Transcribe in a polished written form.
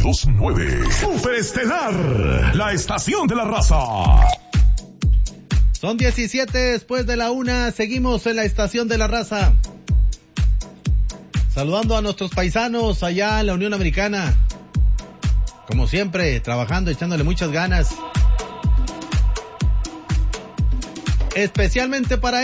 92.9. Superestelar, la estación de la raza. Son 17 después de la 1, seguimos en la estación de la raza. Saludando a nuestros paisanos allá en la Unión Americana. Como siempre, trabajando, echándole muchas ganas. Especialmente para